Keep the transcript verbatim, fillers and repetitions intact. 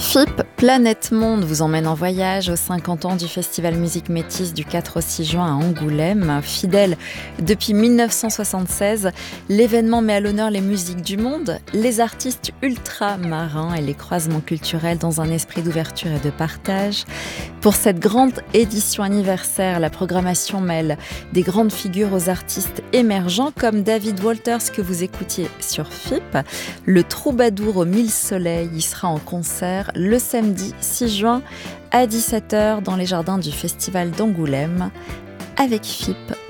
F I P Planète Monde vous emmène en voyage aux cinquante ans du Festival Musique Métis du quatre au six juin à Angoulême. Fidèle depuis mille neuf cent soixante-seize, l'événement met à l'honneur les musiques du monde, les artistes ultramarins et les croisements culturels dans un esprit d'ouverture et de partage. Pour cette grande édition anniversaire, la programmation mêle des grandes figures aux artistes émergents comme David Walters que vous écoutiez sur F I P. Le troubadour aux mille soleils y sera en concert le samedi six juin à dix-sept heures dans les jardins du Festival d'Angoulême. Avec F I P,